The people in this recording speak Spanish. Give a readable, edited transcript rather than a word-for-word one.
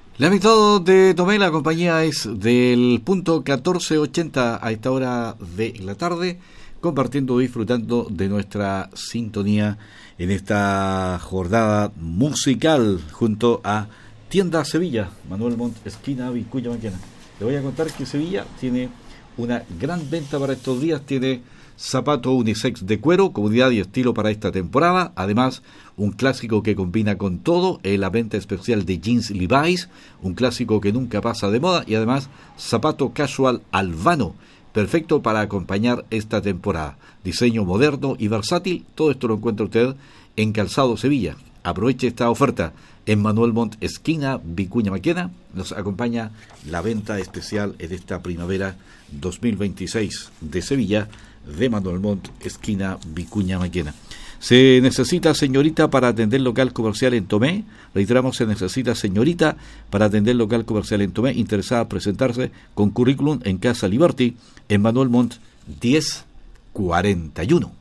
Le ha invitado de Tomé, la compañía es del punto 1480 a esta hora de la tarde, compartiendo, disfrutando de nuestra sintonía en esta jornada musical junto a Tienda Sevilla, Manuel Montt, esquina Vicuña Maquena. Le voy a contar que Sevilla tiene una gran venta para estos días, tiene zapato unisex de cuero, comodidad y estilo para esta temporada. Además, un clásico que combina con todo, la venta especial de jeans Levi's, un clásico que nunca pasa de moda, y además zapato casual Albano, perfecto para acompañar esta temporada. Diseño moderno y versátil, todo esto lo encuentra usted en Calzado Sevilla. Aproveche esta oferta. En Manuel Montt, esquina Vicuña Maquena, nos acompaña la venta especial en esta primavera 2026 de Sevilla, de Manuel Montt, esquina Vicuña Maquena. Se necesita señorita para atender local comercial en Tomé. Reiteramos, se necesita señorita para atender local comercial en Tomé, interesada en presentarse con currículum en Casa Liberty, en Manuel Montt 1041.